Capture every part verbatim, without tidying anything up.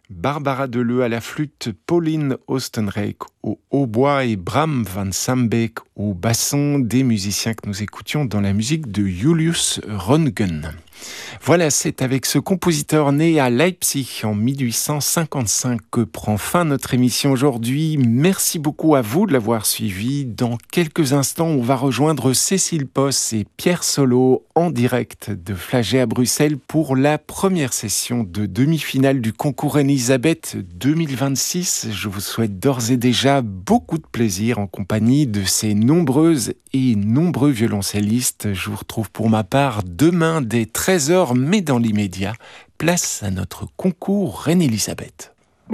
Barbara Deleu à la flûte, Pauline Oostenrijk au hautbois et Bram van Sambeek au basson, des musiciens que nous écoutions dans la musique de Julius Röntgen. Voilà, c'est avec ce compositeur né à Leipzig en mille huit cent cinquante-cinq que prend fin notre émission aujourd'hui. Merci beaucoup à vous de l'avoir suivi. Dans quelques instants, on va rejoindre Cécile Posse et Pierre Solo en direct de Flagey à Bruxelles pour la première session de demi-finale du concours Elisabeth deux mille vingt-six. Je vous souhaite d'ores et déjà beaucoup de plaisir en compagnie de ces nombreuses et nombreux violoncellistes. Je vous retrouve pour ma part demain dès treize heures, mais dans l'immédiat, place à notre concours Reine-Élisabeth.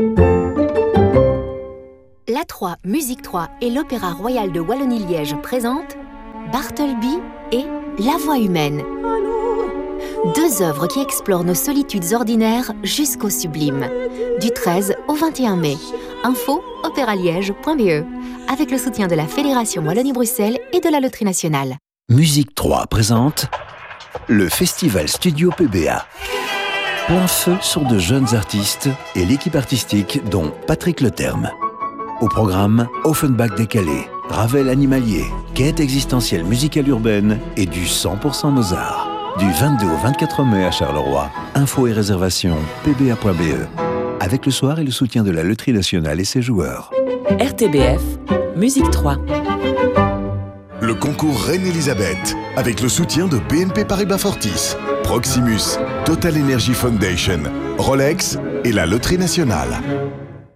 La trois, Musique trois et l'Opéra Royal de Wallonie-Liège présentent Bartleby et La Voix humaine. Deux œuvres qui explorent nos solitudes ordinaires jusqu'au sublime. Du treize au vingt et un mai. Info opéraliège point b e avec le soutien de la Fédération Wallonie-Bruxelles et de la Loterie Nationale. Musique trois présente le Festival Studio P B A. Plein feu sur de jeunes artistes et l'équipe artistique dont Patrick Leterme. Au programme, Offenbach décalé, Ravel animalier, quête existentielle musicale urbaine et du cent pour cent Mozart. Du vingt-deux au vingt-quatre mai à Charleroi. Infos et réservations p b a point b e. Avec le soir et le soutien de la Loterie Nationale et ses joueurs. R T B F, Musique trois. Le concours Reine-Élisabeth, avec le soutien de B N P Paribas Fortis, Proximus, Total Energy Foundation, Rolex et la Loterie Nationale.